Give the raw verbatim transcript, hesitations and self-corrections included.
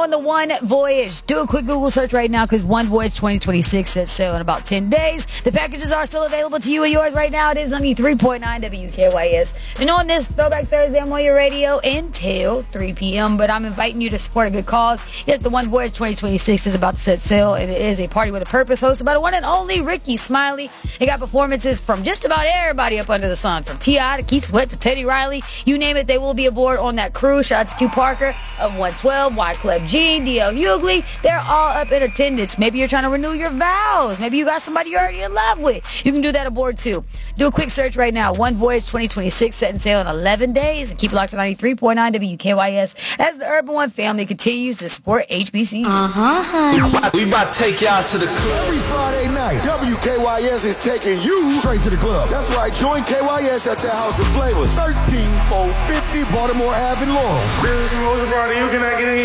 on the One Voyage. Do a quick Google search right now because One Voyage twenty twenty-six sets sail in about ten days. The packages are still available to you and yours right now. It is on the three point nine W K Y S. And on this Throwback Thursday, I'm on your radio until three p.m. But I'm inviting you to support a good cause. Yes, the One Voyage twenty twenty-six is about to set sail, and it is a party with a purpose hosted by the one and only Ricky Smiley. It got performances from just about everybody up under the sun, from T I to Keith Sweat to Teddy Riley. You name it, they will be aboard on that cruise. Shout out to Q Parker of one twelve, Wyclef Jean, D L Hughley. They're all up in attendance. Maybe you're trying to renew your vows. Maybe you got somebody you're already in love with. You can do that aboard too. Do a quick search right now. One Voyage twenty twenty-six setting sail in eleven days. And keep it locked to ninety-three point nine W K Y S as the Urban One family continues to support H B C U. Uh-huh. We about to take y'all to the club. Every Friday night, W K Y S is taking you straight to the club. That's right. Join K Y S at the House of Flavors. thirteen four fifty Baltimore Ave in Laurel. Business and Party, you cannot get any